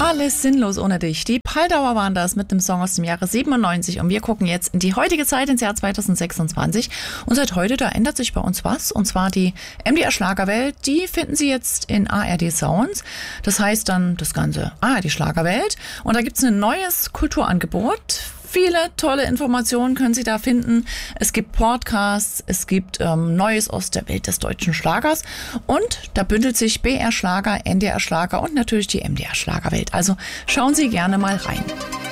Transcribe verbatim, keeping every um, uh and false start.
Alles sinnlos ohne dich. Die Paldauer waren das mit dem Song aus dem Jahre siebenundneunzig und wir gucken jetzt in die heutige Zeit, ins Jahr zweitausendsechsundzwanzig. Und seit heute, da ändert sich bei uns was, und zwar die M D R Schlagerwelt, die finden Sie jetzt in A R D Sounds. Das heißt dann das ganze A R D Schlagerwelt und da gibt's ein neues Kulturangebot. Viele tolle Informationen können Sie da finden. Es gibt Podcasts, es gibt ähm, Neues aus der Welt des deutschen Schlagers und da bündelt sich B R Schlager, N D R Schlager und natürlich die M D R Schlagerwelt. Also schauen Sie gerne mal rein.